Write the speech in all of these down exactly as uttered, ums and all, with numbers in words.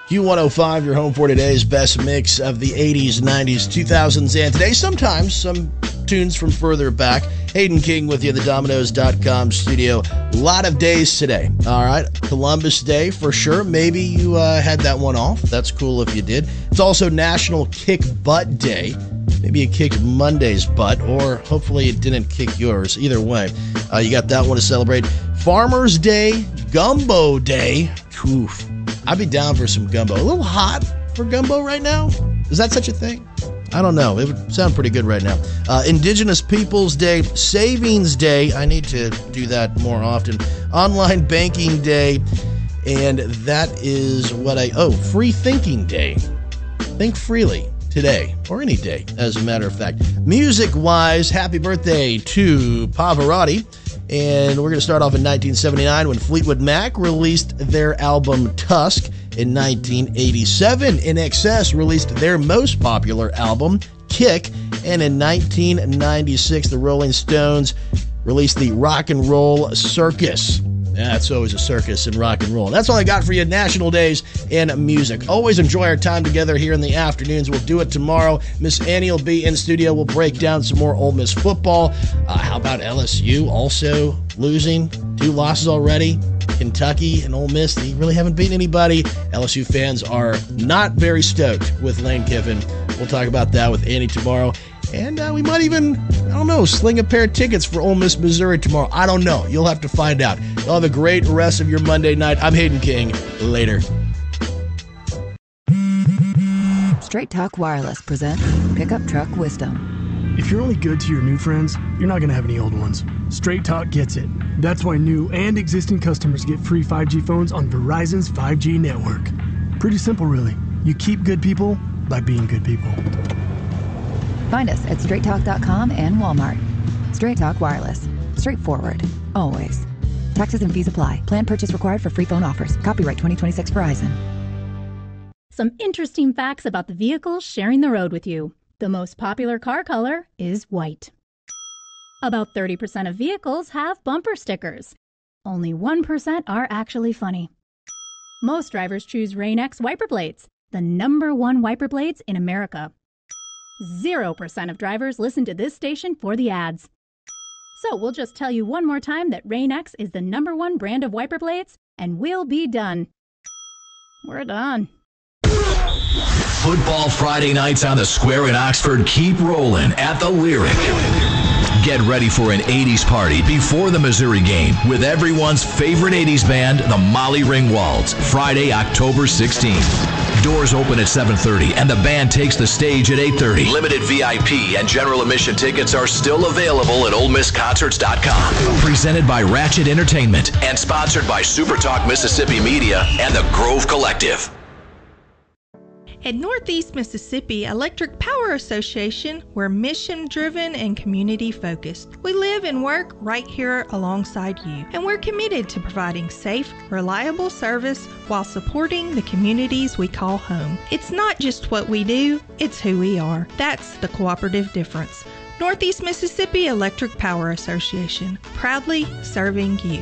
Q one oh five, your home for today's best mix of the eighties, nineties, two thousands, and today. Sometimes some tunes from further back. Hayden King with you, the Dominoes dot com studio. A lot of days today. All right. Columbus Day for sure. Maybe you uh, had that one off. That's cool if you did. It's also National Kick Butt Day. Maybe you kicked Monday's butt, or hopefully it didn't kick yours. Either way, uh, you got that one to celebrate. Farmer's Day, Gumbo Day. Oof. I'd be down for some gumbo. A little hot for gumbo right now? Is that such a thing? I don't know. It would sound pretty good right now. Uh, Indigenous Peoples Day, Savings Day. I need to do that more often. Online Banking Day. And that is what I... Oh, Free Thinking Day. Think freely today, or any day, as a matter of fact. Music-wise, happy birthday to Pavarotti. And we're going to start off in nineteen seventy-nine when Fleetwood Mac released their album Tusk. In nineteen eighty-seven, In Excess released their most popular album, Kick. And in nineteen ninety-six, the Rolling Stones released the Rock and Roll Circus. Yeah, it's always a circus in rock and roll. That's all I got for you, National Days in music. Always enjoy our time together here in the afternoons. We'll do it tomorrow. Miss Annie will be in studio. We'll break down some more Ole Miss football. Uh, how about L S U also losing? Two losses already. Kentucky and Ole Miss, they really haven't beaten anybody. L S U fans are not very stoked with Lane Kiffin. We'll talk about that with Annie tomorrow. And uh, we might even, I don't know, sling a pair of tickets for Ole Miss, Missouri tomorrow. I don't know. You'll have to find out. You'll have a great rest of your Monday night. I'm Hayden King. Later. Straight Talk Wireless presents Pickup Truck Wisdom. If you're only good to your new friends, you're not going to have any old ones. Straight Talk gets it. That's why new and existing customers get free five G phones on Verizon's five G network. Pretty simple, really. You keep good people by being good people. Find us at straight talk dot com and Walmart. Straight Talk Wireless. Straightforward. Always. Taxes and fees apply. Plan purchase required for free phone offers. Copyright twenty twenty-six Verizon. Some interesting facts about the vehicles sharing the road with you. The most popular car color is white. About thirty percent of vehicles have bumper stickers. Only one percent are actually funny. Most drivers choose Rain-X wiper blades, the number one wiper blades in America. Zero percent of drivers listen to this station for the ads. So we'll just tell you one more time that Rain-X is the number one brand of wiper blades, and we'll be done. We're done. Football Friday nights on the Square in Oxford keep rolling at the Lyric. Get ready for an eighties party before the Missouri game with everyone's favorite eighties band, the Molly Ringwalds, Friday, October sixteenth. Doors open at seven thirty and the band takes the stage at eight thirty. Limited V I P and general admission tickets are still available at ole miss concerts dot com. Presented by Ratchet Entertainment and sponsored by Super Talk Mississippi Media and the Grove Collective. At Northeast Mississippi Electric Power Association, we're mission-driven and community-focused. We live and work right here alongside you, and we're committed to providing safe, reliable service while supporting the communities we call home. It's not just what we do, it's who we are. That's the cooperative difference. Northeast Mississippi Electric Power Association, proudly serving you.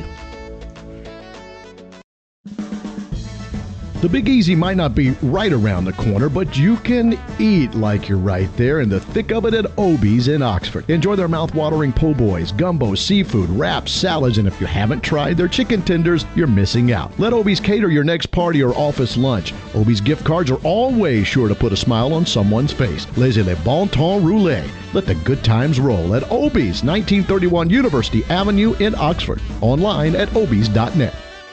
The Big Easy might not be right around the corner, but you can eat like you're right there in the thick of it at Obie's in Oxford. Enjoy their mouth-watering po' boys, gumbo, seafood, wraps, salads, and if you haven't tried their chicken tenders, you're missing out. Let Obie's cater your next party or office lunch. Obie's gift cards are always sure to put a smile on someone's face. Laissez le bon temps rouler. Let the good times roll at Obie's, nineteen thirty-one University Avenue in Oxford. Online at obies dot net.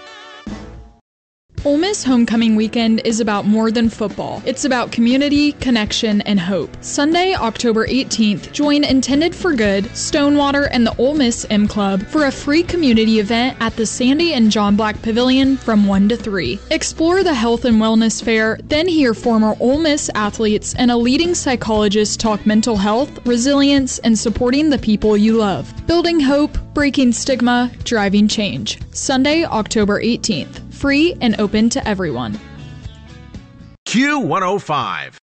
Ole Miss Homecoming Weekend is about more than football. It's about community, connection, and hope. Sunday, October eighteenth, join Intended for Good, Stonewater, and the Ole Miss M Club for a free community event at the Sandy and John Black Pavilion from one to three. Explore the health and wellness fair, then hear former Ole Miss athletes and a leading psychologist talk mental health, resilience, and supporting the people you love. Building hope, breaking stigma, driving change. Sunday, October eighteenth. Free and open to everyone. Q one oh five.